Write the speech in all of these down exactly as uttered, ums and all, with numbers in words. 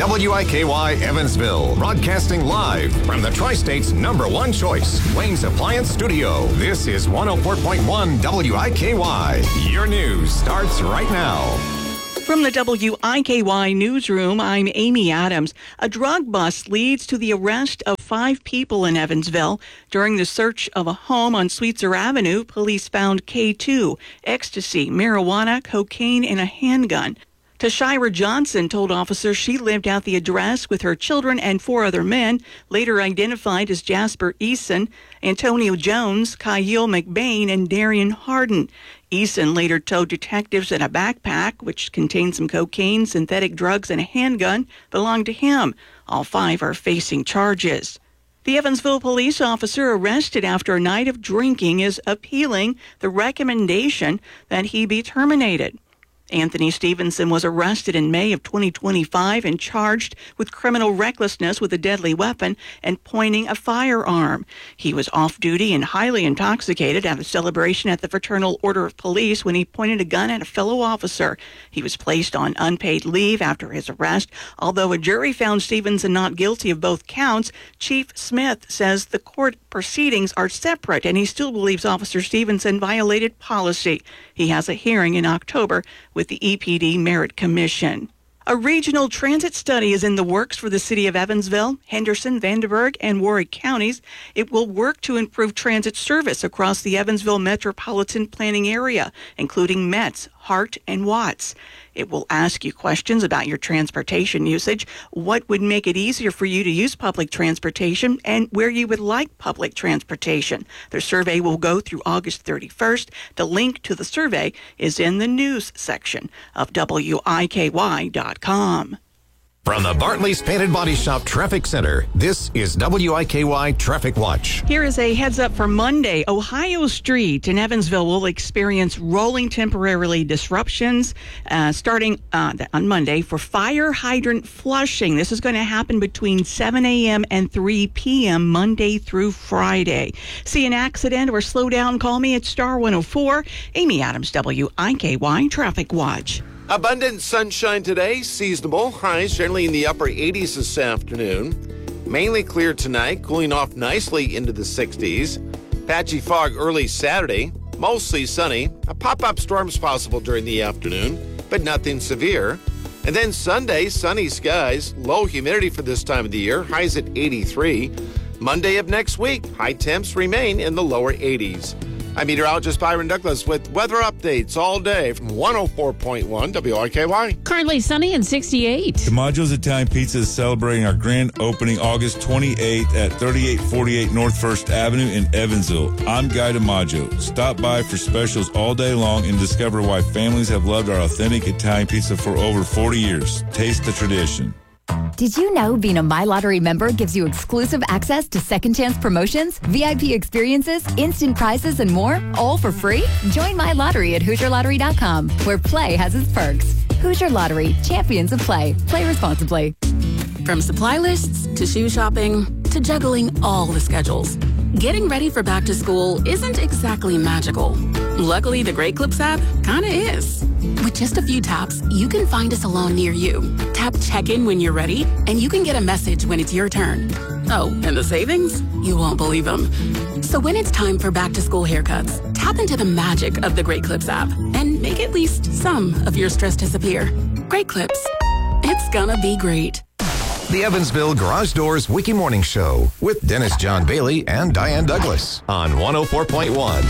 W I K Y Evansville, broadcasting live from the Tri-State's number one choice, Wayne's Appliance Studio. This is one oh four point one W I K Y. Your news starts right now. From the W I K Y newsroom, I'm Amy Adams. A drug bust leads to the arrest of five people in Evansville. During the search of a home on Sweetser Avenue, police found K two, ecstasy, marijuana, cocaine, and a handgun. Tashira Johnson told officers she lived out the address with her children and four other men, later identified as Jasper Eason, Antonio Jones, Kyle McBain, and Darian Harden. Eason later told detectives that a backpack, which contained some cocaine, synthetic drugs, and a handgun, belonged to him. All five are facing charges. The Evansville police officer arrested after a night of drinking is appealing the recommendation that he be terminated. Anthony Stevenson was arrested in May of twenty twenty-five and charged with criminal recklessness with a deadly weapon and pointing a firearm. He was off-duty and highly intoxicated at a celebration at the Fraternal Order of Police when he pointed a gun at a fellow officer. He was placed on unpaid leave after his arrest. Although a jury found Stevenson not guilty of both counts, Chief Smith says the court proceedings are separate and he still believes Officer Stevenson violated policy. He has a hearing in October with the E P D Merit Commission. A regional transit study is in the works for the city of Evansville, Henderson, Vanderburgh, and Warwick counties. It will work to improve transit service across the Evansville metropolitan planning area, including Metz, Hart, and Watts. It will ask you questions about your transportation usage, what would make it easier for you to use public transportation, and where you would like public transportation. The survey will go through August thirty-first. The link to the survey is in the news section of W I K Y dot com. From the Bartley's Painted Body Shop Traffic Center, this is W I K Y Traffic Watch. Here is a heads up for Monday. Ohio Street in Evansville will experience rolling temporarily disruptions uh, starting uh, on Monday for fire hydrant flushing. This is going to happen between seven a.m. and three p.m. Monday through Friday. See an accident or slow down? Call me at Star one oh four. Amy Adams, W I K Y Traffic Watch. Abundant sunshine today, seasonable. Highs generally in the upper eighties this afternoon. Mainly clear tonight, cooling off nicely into the sixties. Patchy fog early Saturday, mostly sunny. A pop-up storm's possible during the afternoon, but nothing severe. And then Sunday, sunny skies, low humidity for this time of the year, highs at eighty-three. Monday of next week, high temps remain in the lower eighties. I'm meteorologist Byron Douglas with weather updates all day from one oh four point one W I K Y. Currently sunny and sixty-eight. DiMaggio's Italian Pizza is celebrating our grand opening August twenty-eighth at thirty-eight forty-eight North First Avenue in Evansville. I'm Guy DiMaggio. Stop by for specials all day long and discover why families have loved our authentic Italian pizza for over forty years. Taste the tradition. Did you know being a My Lottery member gives you exclusive access to second chance promotions, V I P experiences, instant prizes, and more, all for free? Join My Lottery at Hoosier Lottery dot com, where play has its perks. Hoosier Lottery, champions of play. Play responsibly. From supply lists to shoe shopping to juggling all the schedules, getting ready for back to school isn't exactly magical. Luckily, the Great Clips app kinda is. With just a few taps, you can find a salon near you. Tap check-in when you're ready, and you can get a message when it's your turn. Oh, and the savings? You won't believe them. So when it's time for back-to-school haircuts, tap into the magic of the Great Clips app and make at least some of your stress disappear. Great Clips. It's gonna be great. The Evansville Garage Doors Wiki Morning Show with Dennis John Bailey and Diane Douglas on one oh four point one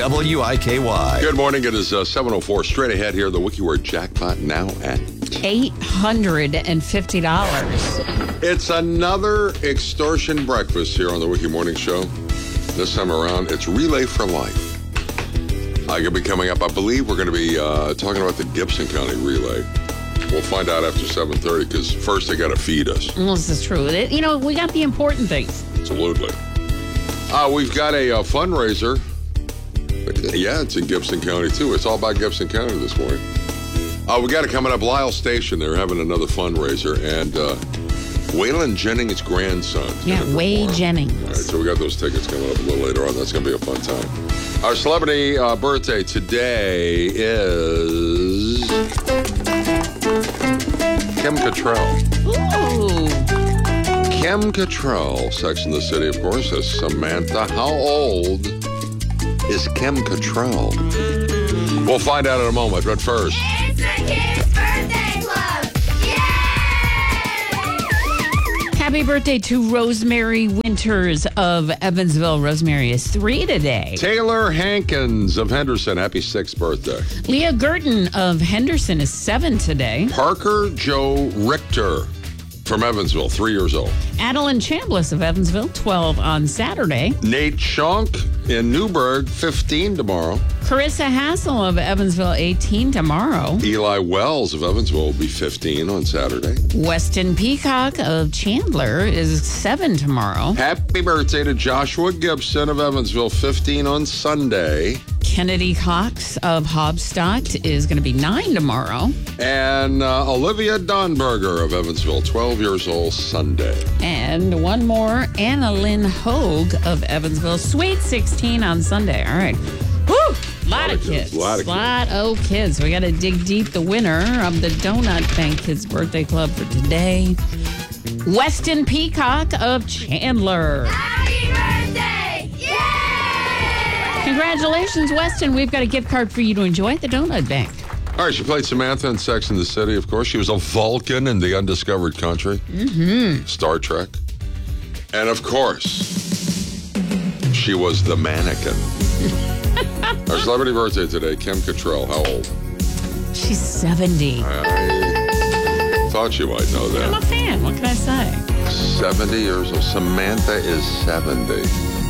W I K Y. Good morning. It is uh, seven oh four. Straight ahead here, the WikiWord jackpot now at eight hundred fifty dollars. It's another extortion breakfast here on the Wiki Morning Show. This time around, it's Relay for Life. I could be coming up. I believe we're going to be uh, talking about the Gibson County Relay. We'll find out after seven thirty because first they got to feed us. Well, this is true. It, you know, we got the important things. Absolutely. Uh, we've got a, a fundraiser. Yeah, it's in Gibson County, too. It's all about Gibson County this morning. Uh, we got it coming up. Lyle Station, they're having another fundraiser. And uh, Waylon Jennings' grandson. Yeah, Way Jennings. All right, so we got those tickets coming up a little later on. That's going to be a fun time. Our celebrity uh, birthday today is Kim Cattrall. Ooh. Kim Cattrall, Sex and the City, of course, is Samantha. How old is Kim Cattrall? We'll find out in a moment, but first. It's the Kids Birthday Club! Yay! Happy birthday to Rosemary Winters of Evansville. Rosemary is three today. Taylor Hankins of Henderson, happy sixth birthday. Leah Gurton of Henderson is seven today. Parker Joe Richter from Evansville, three years old. Adeline Chambliss of Evansville, twelve on Saturday. Nate Schonk in Newburgh, fifteen tomorrow. Carissa Hassel of Evansville, eighteen tomorrow. Eli Wells of Evansville will be fifteen on Saturday. Weston Peacock of Chandler is seven tomorrow. Happy birthday to Joshua Gibson of Evansville, fifteen on Sunday. Kennedy Cox of Hobstadt is going to be nine tomorrow. And uh, Olivia Donberger of Evansville, twelve years old, Sunday. And one more, Anna Lynn Hogue of Evansville, sweet sixteen on Sunday. All right. Woo! Lot, lot of kids. Lot of lot kids. of kids. We got to dig deep. The winner of the Donut Bank Kids Birthday Club for today, Weston Peacock of Chandler. Happy birthday! Yay! Congratulations, Weston. We've got a gift card for you to enjoy at the Donut Bank. All right, she played Samantha in Sex and the City, of course. She was a Vulcan in The Undiscovered Country. Mm-hmm. Star Trek. And, of course, she was the mannequin. Our celebrity birthday today, Kim Cattrall. How old? She's seventy. I thought you might know I'm a that. fan. What can I say? seventy years old. Samantha is seventy.